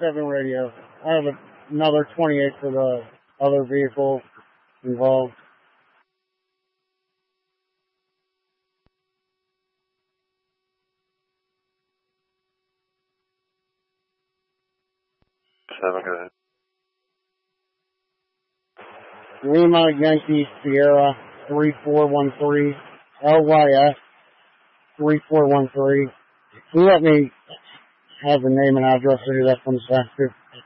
7 radio. I have another 28 for the other vehicle involved. Go ahead. Lima Yankee Sierra 3413 LYS 3413. Can you let me have the name and address of who that comes back to?